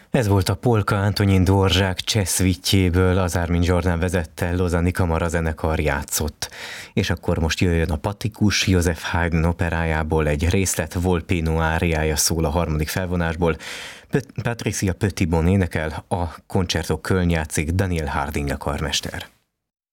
Ez volt a Polka Antonin Dvořák cseh szvitjéből, az Armin Jordan vezette, Lozani kamarazenekar játszott. És akkor most jöjjön a Patikus, Joseph Haydn operájából egy részlet, Volpino áriája szól a harmadik felvonásból. Patricia Petitbon énekel, a Concerto Köln játszik, Daniel Harding a karmester.